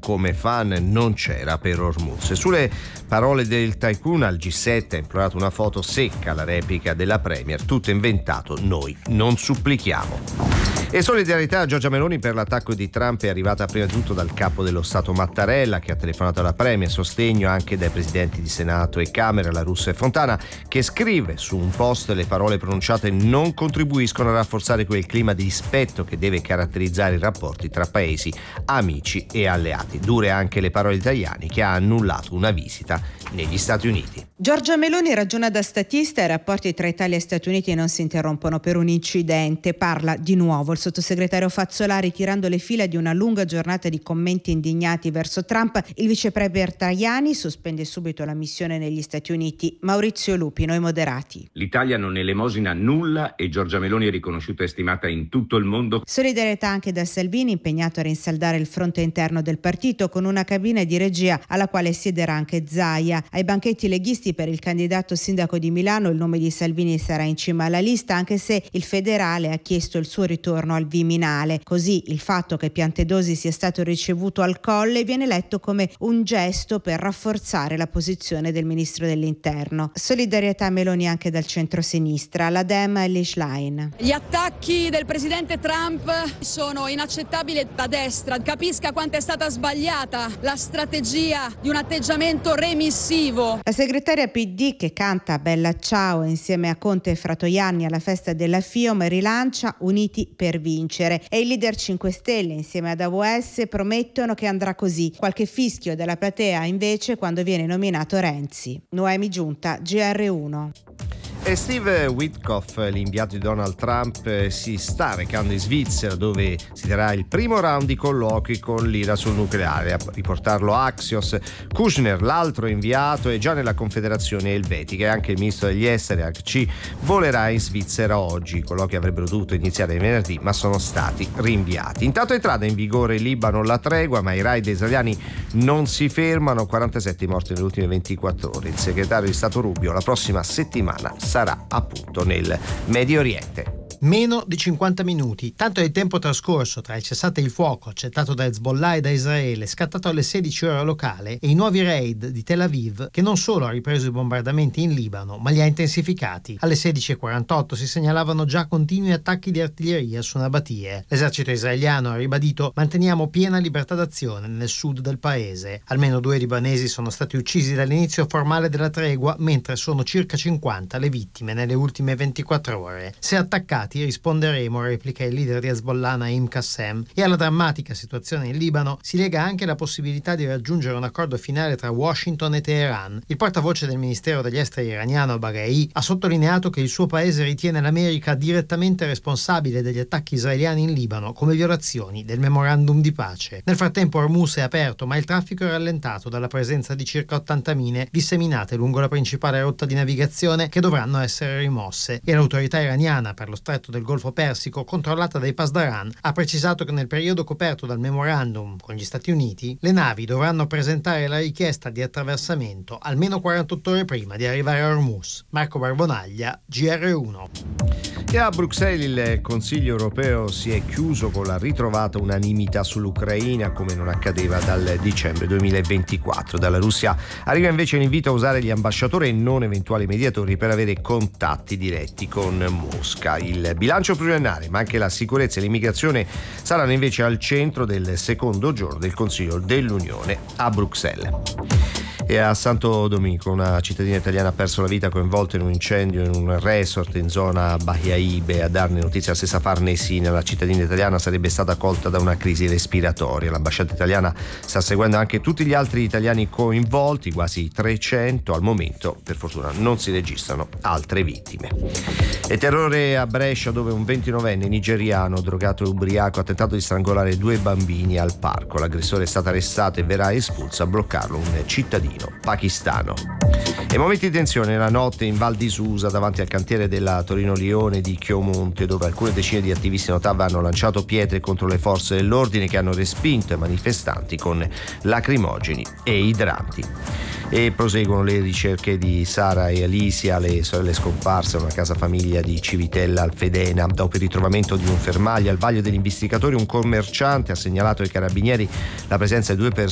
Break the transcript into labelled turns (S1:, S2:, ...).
S1: come fan non c'era per Hormuz. Sulle parole del tycoon al G7 ha implorato una foto secca, la replica della Premier, tutto inventato, noi non supplichiamo. E solidarietà a Giorgia Meloni per l'attacco di Trump è arrivata prima di tutto dal capo dello Stato Mattarella, che ha telefonato alla Premier, sostegno anche dai presidenti di Senato e Camera, La Russa e Fontana, che scrive su un post: le parole pronunciate non contribuiscono a rafforzare quel clima di rispetto che deve caratterizzare i rapporti tra paesi amici e alleati. Dure anche le parole italiane, che ha annullato una visita negli Stati Uniti.
S2: Giorgia Meloni ragiona da statista, i rapporti tra Italia e Stati Uniti non si interrompono per un incidente. Parla di nuovo il sottosegretario Fazzolari, tirando le fila di una lunga giornata di commenti indignati verso Trump. Il vicepremier Tajani sospende subito la missione negli Stati Uniti. Maurizio Lupi, Noi Moderati.
S3: L'Italia non elemosina nulla e Giorgia Meloni è riconosciuta e stimata in tutto il mondo.
S2: Solidarietà anche da Salvini, impegnato a rinsaldare il fronte interno del partito con una cabina di regia alla quale siederà anche Zaia. Ai banchetti leghisti per il candidato sindaco di Milano il nome di Salvini sarà in cima alla lista, anche se il federale ha chiesto il suo ritorno al Viminale. Così il fatto che Piantedosi sia stato ricevuto al Colle viene letto come un gesto per rafforzare la posizione del ministro dell'interno. Solidarietà Meloni anche dal centro-sinistra, la Dem e l'Ishline.
S4: Gli attacchi del presidente Trump sono inaccettabili da destra. Capisca quanto è stata sbagliata la strategia di un atteggiamento remissivo.
S2: La segretaria PD, che canta Bella Ciao insieme a Conte e Fratoianni alla festa della FIOM, rilancia Uniti per vincere, e il leader 5 Stelle insieme ad AWS promettono che andrà così. Qualche fischio della platea invece quando viene nominato Renzi. Noemi Giunta, GR1.
S1: E Steve Witkoff, l'inviato di Donald Trump, si sta recando in Svizzera, dove si terrà il primo round di colloqui con l'Iran sul nucleare. A riportarlo Axios. Kushner, l'altro inviato, è già nella Confederazione Elvetica, e anche il ministro degli esteri HC volerà in Svizzera oggi. I colloqui avrebbero dovuto iniziare venerdì, ma sono stati rinviati. Intanto è entrata in vigore in Libano la tregua, ma i raid israeliani non si fermano. 47 morti nelle ultime 24 ore. Il segretario di Stato Rubio la prossima settimana sarà appunto nel Medio Oriente.
S5: Meno di 50 minuti, tanto è il tempo trascorso tra il cessate il fuoco accettato da Hezbollah e da Israele, scattato alle 16 ore locale, e i nuovi raid di Tel Aviv, che non solo ha ripreso i bombardamenti in Libano, ma li ha intensificati. Alle 16:48 si segnalavano già continui attacchi di artiglieria su Nabatie. L'esercito israeliano ha ribadito: manteniamo piena libertà d'azione nel sud del paese. Almeno 2 libanesi sono stati uccisi dall'inizio formale della tregua, mentre sono circa 50 le vittime nelle ultime 24 ore. Se attaccati risponderemo, replica il leader di Hezbollah Naim Qassem. E alla drammatica situazione in Libano si lega anche la possibilità di raggiungere un accordo finale tra Washington e Teheran. Il portavoce del Ministero degli Esteri iraniano Baghei ha sottolineato che il suo paese ritiene l'America direttamente responsabile degli attacchi israeliani in Libano come violazioni del memorandum di pace. Nel frattempo Hormuz è aperto, ma il traffico è rallentato dalla presenza di circa 80 mine disseminate lungo la principale rotta di navigazione, che dovranno essere rimosse. E l'autorità iraniana per lo stretto del Golfo Persico, controllata dai Pasdaran, ha precisato che nel periodo coperto dal memorandum con gli Stati Uniti le navi dovranno presentare la richiesta di attraversamento almeno 48 ore prima di arrivare a Hormuz. Marco Barbonaglia, GR1.
S1: E a Bruxelles il Consiglio europeo si è chiuso con la ritrovata unanimità sull'Ucraina, come non accadeva dal dicembre 2024. Dalla Russia arriva invece l'invito a usare gli ambasciatori e non eventuali mediatori per avere contatti diretti con Mosca. Il bilancio pluriennale, ma anche la sicurezza e l'immigrazione saranno invece al centro del secondo giorno del Consiglio dell'Unione a Bruxelles. E a Santo Domingo una cittadina italiana ha perso la vita coinvolta in un incendio in un resort in zona Bahia Ibe. A darne notizia la stessa Farnesina, la cittadina italiana sarebbe stata colta da una crisi respiratoria. L'ambasciata italiana sta seguendo anche tutti gli altri italiani coinvolti, quasi 300. Al momento, per fortuna, non si registrano altre vittime. E terrore a Brescia, dove un 29enne nigeriano, drogato e ubriaco, ha tentato di strangolare 2 bambini al parco. L'aggressore è stato arrestato e verrà espulso. A bloccarlo un cittadino pakistano. E momenti di tensione la notte in Val di Susa, davanti al cantiere della Torino Lione di Chiomonte, dove alcune decine di attivisti Notav hanno lanciato pietre contro le forze dell'ordine, che hanno respinto i manifestanti con lacrimogeni e idranti. E proseguono le ricerche di Sara e Alicia, le sorelle scomparse a una casa famiglia di Civitella al Fedena. Dopo il ritrovamento di un fermaglio al vaglio degli investigatori, un commerciante ha segnalato ai carabinieri la presenza di 2 persone